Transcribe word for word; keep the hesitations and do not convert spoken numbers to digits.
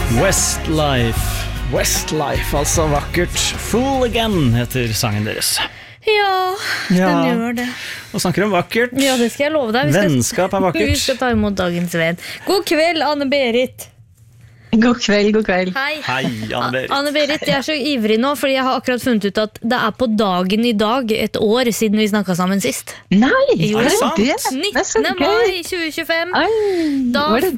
Westlife, Westlife, altså vakkert. Fool Again heter sangen deres. Ja, Ja. den gjør det. Og snakker om vakkert. Ja, det skal jeg love deg. Vi skal, Vennskap er vakkert. vi skal ta imot dagens venn. God kveld, Anne-Berit. God kveld, god kveld. Hei. Hei, Anne-Berit. Anne-Berit, jeg er så ivrig nå, fordi jeg har akkurat funnet ut at det er på dagen i dag et år siden vi snakket sammen sist. Nei, Jo, er det sant? det? Det er så nittende gøy. mai tjue tjuefem. Ai, Da var det